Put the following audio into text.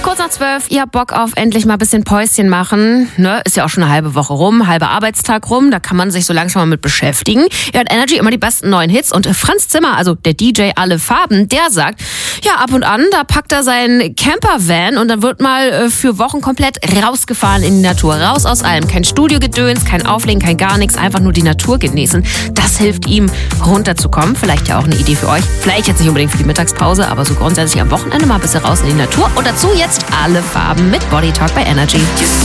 Kurz nach 12, ihr habt Bock auf endlich mal ein bisschen Päuschen machen. Ne? Ist ja auch schon eine halbe Woche rum, halber Arbeitstag rum. Da kann man sich so langsam mal mit beschäftigen. Ihr hört Energy, immer die besten neuen Hits. Und Franz Zimmer, also der DJ Alle Farben, der sagt, ja, ab und an, da packt er seinen Campervan und dann wird mal für Wochen komplett rausgefahren in die Natur. Raus aus allem. Kein Studiogedöns, kein Auflegen, kein gar nichts. Einfach nur die Natur genießen. Das hilft ihm, runterzukommen. Vielleicht ja auch eine Idee für euch. Vielleicht jetzt nicht unbedingt für die Mittagspause, aber so grundsätzlich am Wochenende mal ein bisschen raus in die Natur. Und dazu jetzt Alle Farben mit Body Talk bei Energy.